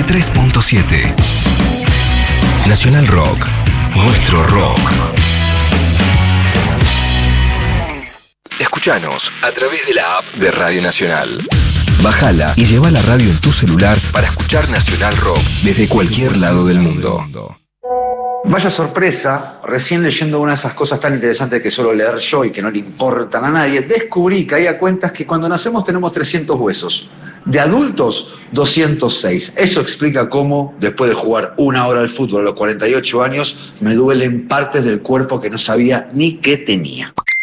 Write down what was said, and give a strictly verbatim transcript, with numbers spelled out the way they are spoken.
tres punto siete. Nacional Rock. Nuestro rock. Escuchanos a través de la app de Radio Nacional. Bájala y lleva la radio en tu celular para escuchar Nacional Rock desde cualquier lado del mundo. Vaya sorpresa, recién leyendo una de esas cosas tan interesantes que suelo leer yo y que no le importan a nadie, descubrí que hay cuentas que cuando nacemos tenemos trescientos huesos. De adultos, doscientos seis. Eso explica cómo, después de jugar una hora al fútbol a los cuarenta y ocho años, me duelen partes del cuerpo que no sabía ni que tenía.